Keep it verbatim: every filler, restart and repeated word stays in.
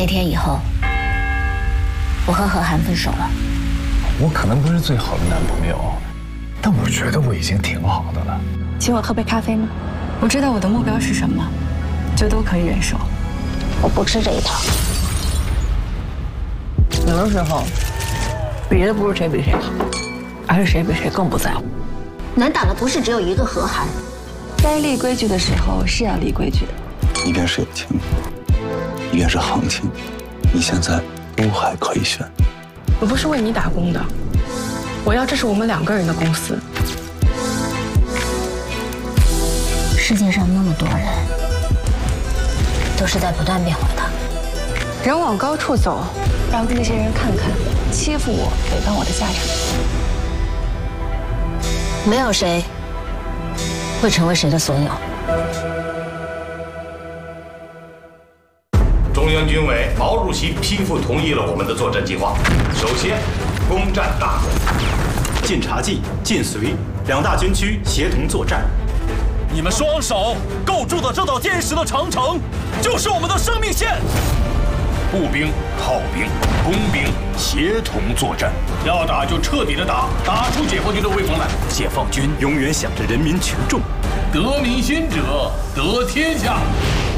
那天以后，我和何涵分手了。 我可能不是最好的男朋友，但我觉得我已经挺好的了。 请我喝杯咖啡吗？我知道我的目标是什么，就都可以忍受。 我不吃这一套。 有的时候，比的不是谁比谁好，而是谁比谁更不在乎。 难打的不是只有一个何涵， 该立规矩的时候是要立规矩的。 一边是友情，一边是行情，你现在都还可以选。 我不是为你打工的，我要这是我们两个人的公司。 世界上那么多人，都是在不断变化的。 人往高处走， 让那些人看看欺负我、诽谤我的下场。 没有谁会成为谁的所有。 中央军委毛主席批复同意了我们的作战计划。首先，攻占大同， 晋察冀、晋绥两大军区协同作战。 你们双手构筑的这道坚实的长城，就是我们的生命线。 步兵、炮兵、工兵协同作战， 要打就彻底的打，打出解放军的威风来。 解放军永远想着人民群众， 得民心者得天下。